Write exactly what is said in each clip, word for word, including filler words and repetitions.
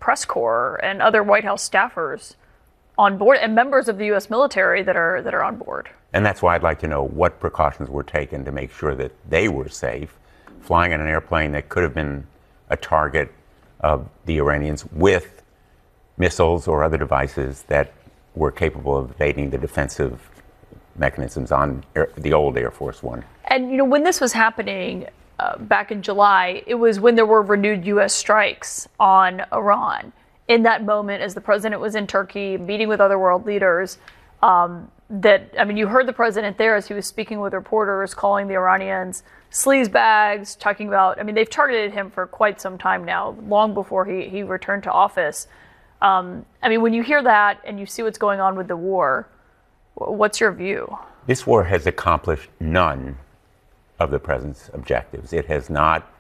press corps and other White House staffers on board, and members of the U S military that are that are on board. And that's why I'd like to know what precautions were taken to make sure that they were safe, flying in an airplane that could have been a target of the Iranians with missiles or other devices that were capable of evading the defensive mechanisms on air, the old Air Force One. And, you know, when this was happening uh, back in July, it was when there were renewed U S strikes on Iran. In that moment, as the president was in Turkey meeting with other world leaders, um, that, I mean, you heard the president there as he was speaking with reporters, calling the Iranians sleazebags, talking about, I mean, they've targeted him for quite some time now, long before he, he returned to office. Um, I mean, when you hear that and you see what's going on with the war, what's your view? This war has accomplished none of the president's objectives. It has not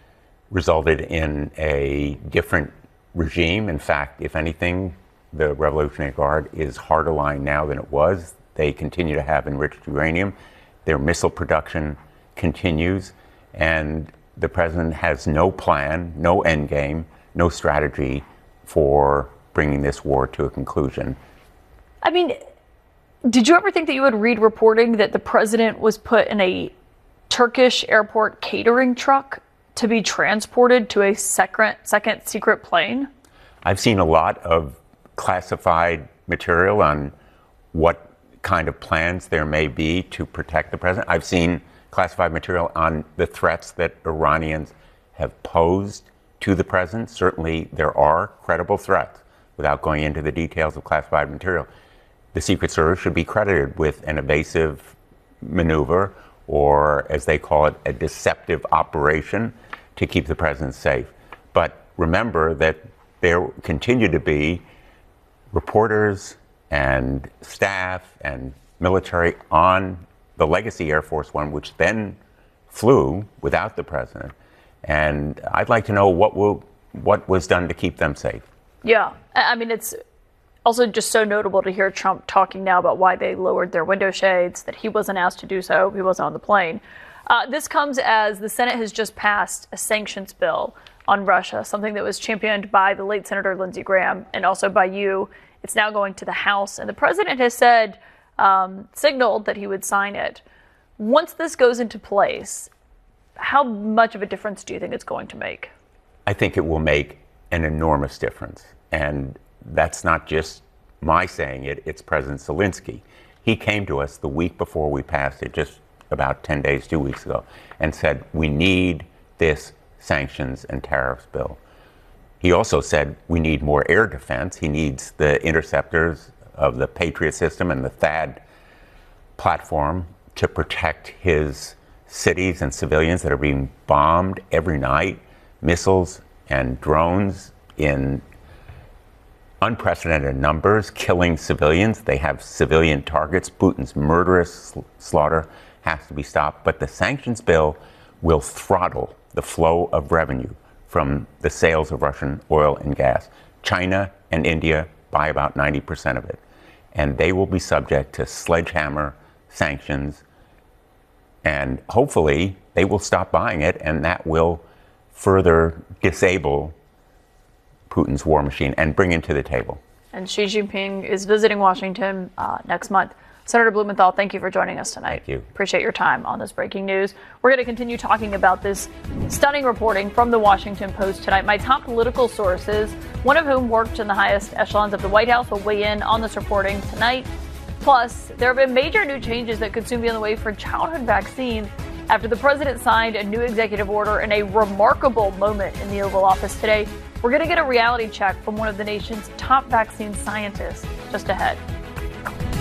resulted in a different regime. In fact, if anything, the Revolutionary Guard is harder line now than it was. They continue to have enriched uranium. Their missile production continues, and the president has no plan, no end game, no strategy for bringing this war to a conclusion. I mean, did you ever think that you would read reporting that the president was put in a Turkish airport catering truck to be transported to a second, second secret plane? I've seen a lot of classified material on what kind of plans there may be to protect the president. I've seen classified material on the threats that Iranians have posed to the president. Certainly there are credible threats. Without going into the details of classified material, the Secret Service should be credited with an evasive maneuver, or as they call it, a deceptive operation to keep the president safe. But remember that there continue to be reporters and staff and military on the Legacy Air Force One, which then flew without the president. And I'd like to know what will, what was done to keep them safe. Yeah, I mean, it's also just so notable to hear Trump talking now about why they lowered their window shades, that he wasn't asked to do so. He wasn't on the plane. Uh, this comes as the Senate has just passed a sanctions bill on Russia, something that was championed by the late Senator Lindsey Graham and also by you. It's now going to the House, and the president has said, um, signaled that he would sign it. Once this goes into place, how much of a difference do you think it's going to make? I think it will make an enormous difference. And that's not just my saying it, it's President Zelensky. He came to us the week before we passed it, just about ten days, two weeks ago, and said, we need this sanctions and tariffs bill. He also said we need more air defense. He needs the interceptors of the Patriot system and the THAAD platform to protect his cities and civilians that are being bombed every night, missiles and drones in unprecedented numbers, killing civilians. They have civilian targets. Putin's murderous slaughter has to be stopped. But the sanctions bill will throttle the flow of revenue from the sales of Russian oil and gas. China and India buy about ninety percent of it. And they will be subject to sledgehammer sanctions. And hopefully they will stop buying it, and that will further disable Putin's war machine and bring it to the table. And Xi Jinping is visiting Washington uh, next month. Senator Blumenthal, thank you for joining us tonight. Thank you. Appreciate your time on this breaking news. We're going to continue talking about this stunning reporting from the Washington Post tonight. My top political sources, one of whom worked in the highest echelons of the White House, will weigh in on this reporting tonight. Plus, there have been major new changes that could soon be on the way for childhood vaccines after the president signed a new executive order in a remarkable moment in the Oval Office today. We're going to get a reality check from one of the nation's top vaccine scientists just ahead.